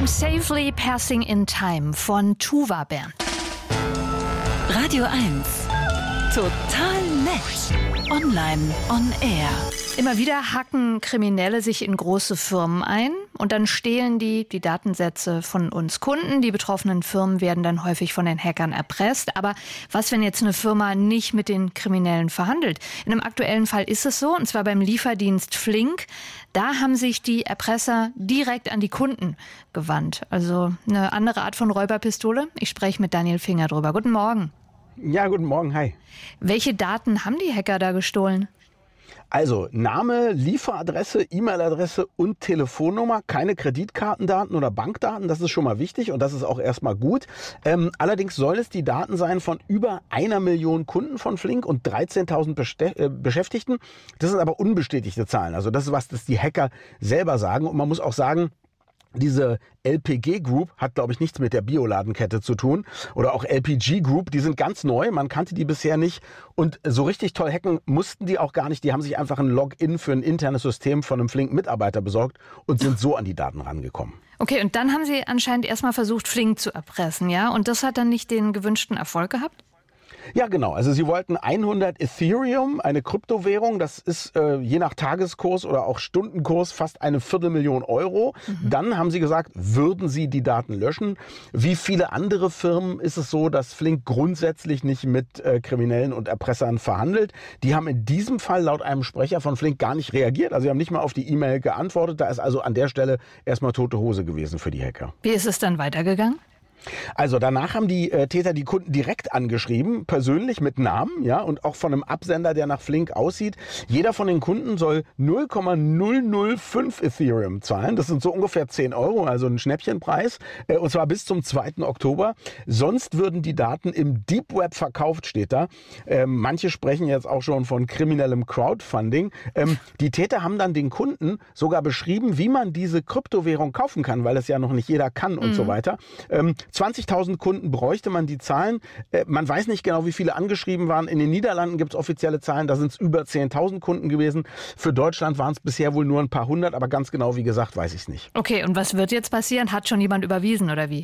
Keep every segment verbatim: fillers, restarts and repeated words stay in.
I'm Safely Passing in Time von Tuva Band. Radio eins. Total nett. Online on Air. Immer wieder hacken Kriminelle sich in große Firmen ein und dann stehlen die die Datensätze von uns Kunden. Die betroffenen Firmen werden dann häufig von den Hackern erpresst. Aber was, wenn jetzt eine Firma nicht mit den Kriminellen verhandelt? In einem aktuellen Fall ist es so, und zwar beim Lieferdienst Flink. Da haben sich die Erpresser direkt an die Kunden gewandt. Also eine andere Art von Räuberpistole. Ich spreche mit Daniel Finger drüber. Guten Morgen. Ja, guten Morgen, hi. Welche Daten haben die Hacker da gestohlen? Also Name, Lieferadresse, E-Mail-Adresse und Telefonnummer, keine Kreditkartendaten oder Bankdaten, das ist schon mal wichtig und das ist auch erstmal gut. Ähm, allerdings soll es die Daten sein von über einer Million Kunden von Flink und dreizehntausend Beste- äh, Beschäftigten. Das sind aber unbestätigte Zahlen, also das ist was, das die Hacker selber sagen und man muss auch sagen, diese L P G Group hat, glaube ich, nichts mit der Bioladenkette zu tun. Oder auch L P G Group, die sind ganz neu, man kannte die bisher nicht. Und so richtig toll hacken mussten die auch gar nicht. Die haben sich einfach ein Login für ein internes System von einem Flink-Mitarbeiter besorgt und sind so an die Daten rangekommen. Okay, und dann haben sie anscheinend erstmal versucht, Flink zu erpressen, ja? Und das hat dann nicht den gewünschten Erfolg gehabt? Ja, genau. Also sie wollten hundert Ethereum, eine Kryptowährung. Das ist äh, je nach Tageskurs oder auch Stundenkurs fast eine Viertelmillion Euro. Mhm. Dann haben sie gesagt, würden sie die Daten löschen. Wie viele andere Firmen ist es so, dass Flink grundsätzlich nicht mit äh, Kriminellen und Erpressern verhandelt. Die haben in diesem Fall laut einem Sprecher von Flink gar nicht reagiert. Also sie haben nicht mal auf die E-Mail geantwortet. Da ist also an der Stelle erstmal tote Hose gewesen für die Hacker. Wie ist es dann weitergegangen? Also danach haben die äh, Täter die Kunden direkt angeschrieben, persönlich mit Namen, ja, und auch von einem Absender, der nach Flink aussieht. Jeder von den Kunden soll null Komma null null fünf Ethereum zahlen. Das sind so ungefähr zehn Euro, also ein Schnäppchenpreis. Äh, und zwar bis zum zweiten Oktober. Sonst würden die Daten im Deep Web verkauft, steht da. Ähm, manche sprechen jetzt auch schon von kriminellem Crowdfunding. Ähm, die Täter haben dann den Kunden sogar beschrieben, wie man diese Kryptowährung kaufen kann, weil es ja noch nicht jeder kann und mhm. so weiter. Ähm, zwanzigtausend Kunden bräuchte man die Zahlen. Äh, man weiß nicht genau, wie viele angeschrieben waren. In den Niederlanden gibt es offizielle Zahlen, da sind es über zehntausend Kunden gewesen. Für Deutschland waren es bisher wohl nur ein paar hundert, aber ganz genau, wie gesagt, weiß ich es nicht. Okay, und was wird jetzt passieren? Hat schon jemand überwiesen oder wie?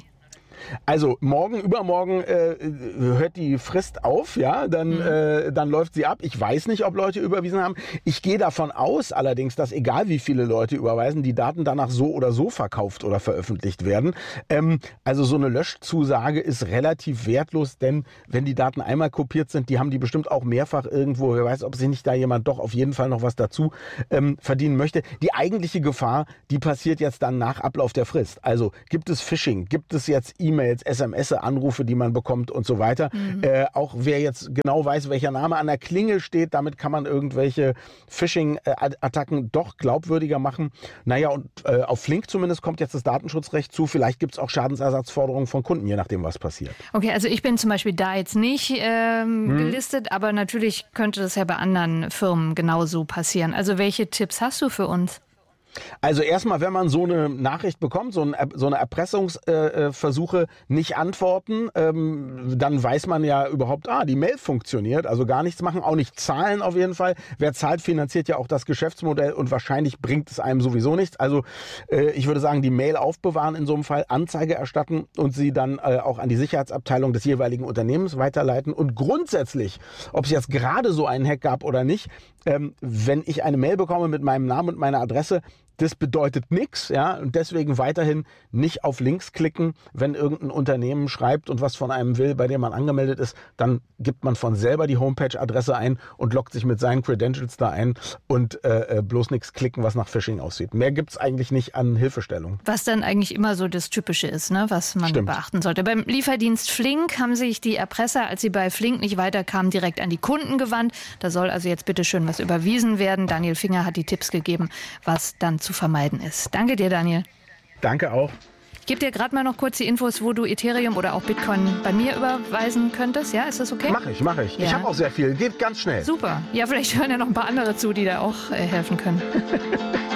Also morgen, übermorgen äh, hört die Frist auf, ja, dann, mhm. äh, dann läuft sie ab. Ich weiß nicht, ob Leute überwiesen haben. Ich gehe davon aus allerdings, dass egal wie viele Leute überweisen, die Daten danach so oder so verkauft oder veröffentlicht werden. Ähm, also so eine Löschzusage ist relativ wertlos, denn wenn die Daten einmal kopiert sind, die haben die bestimmt auch mehrfach irgendwo. Wer weiß, ob sich nicht da jemand doch auf jeden Fall noch was dazu ähm, verdienen möchte. Die eigentliche Gefahr, die passiert jetzt dann nach Ablauf der Frist. Also gibt es Phishing, gibt es jetzt E-Mails, S M S, Anrufe, die man bekommt und so weiter. Mhm. Äh, auch wer jetzt genau weiß, welcher Name an der Klingel steht, damit kann man irgendwelche Phishing-Attacken doch glaubwürdiger machen. Naja, und äh, auf Flink zumindest kommt jetzt das Datenschutzrecht zu. Vielleicht gibt es auch Schadensersatzforderungen von Kunden, je nachdem, was passiert. Okay, also ich bin zum Beispiel da jetzt nicht ähm, hm. gelistet, aber natürlich könnte das ja bei anderen Firmen genauso passieren. Also welche Tipps hast du für uns? Also erstmal, wenn man so eine Nachricht bekommt, so, ein, so eine Erpressungsversuche äh, nicht antworten, ähm, dann weiß man ja überhaupt, ah, die Mail funktioniert, also gar nichts machen, auch nicht zahlen auf jeden Fall. Wer zahlt, finanziert ja auch das Geschäftsmodell und wahrscheinlich bringt es einem sowieso nichts. Also äh, ich würde sagen, die Mail aufbewahren in so einem Fall, Anzeige erstatten und sie dann äh, auch an die Sicherheitsabteilung des jeweiligen Unternehmens weiterleiten. Und grundsätzlich, ob es jetzt gerade so einen Hack gab oder nicht, ähm, wenn ich eine Mail bekomme mit meinem Namen und meiner Adresse, das bedeutet nichts, ja, und deswegen weiterhin nicht auf Links klicken, wenn irgendein Unternehmen schreibt und was von einem will, bei dem man angemeldet ist, dann gibt man von selber die Homepage-Adresse ein und loggt sich mit seinen Credentials da ein und äh, bloß nichts klicken, was nach Phishing aussieht. Mehr gibt's eigentlich nicht an Hilfestellung. Was dann eigentlich immer so das Typische ist, ne, was man Stimmt. beachten sollte. Beim Lieferdienst Flink haben sich die Erpresser, als sie bei Flink nicht weiterkamen, direkt an die Kunden gewandt. Da soll also jetzt bitte schön was überwiesen werden. Daniel Finger hat die Tipps gegeben, was dann zu vermeiden ist. Danke dir, Daniel. Danke auch. Ich gebe dir gerade mal noch kurz die Infos, wo du Ethereum oder auch Bitcoin bei mir überweisen könntest. Ja, ist das okay? Mach ich, mach ich. Ja. Ich habe auch sehr viel. Geht ganz schnell. Super. Ja, vielleicht hören ja noch ein paar andere zu, die da auch äh, helfen können.